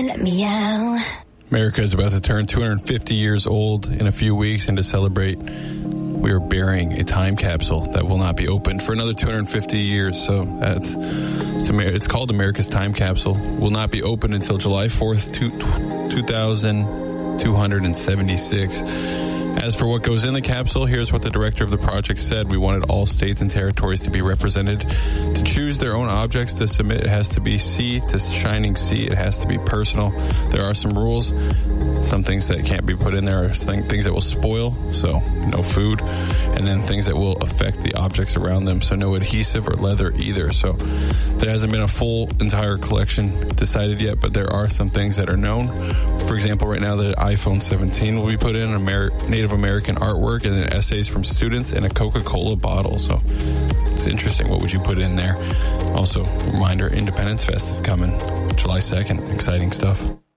let me out. America is about to turn 250 years old in a few weeks, and to celebrate, we are burying a time capsule that will not be opened for another 250 years. So it's called America's Time Capsule. Will not be opened until July 4th, 2276. As for what goes in the capsule, here's what the director of the project said. We wanted all states and territories to be represented. To choose their own objects to submit, it has to be sea to shining sea. It has to be personal. There are some rules. Some things that can't be put in there are things that will spoil, so no food, and then things that will affect the objects around them, so no adhesive or leather either. So there hasn't been a full entire collection decided yet, but there are some things that are known. For example, right now the iPhone 17 will be put in, Native American artwork, and then essays from students, and a Coca-Cola bottle. So it's interesting. What would you put in there? Also, reminder, Independence Fest is coming July 2nd. Exciting stuff.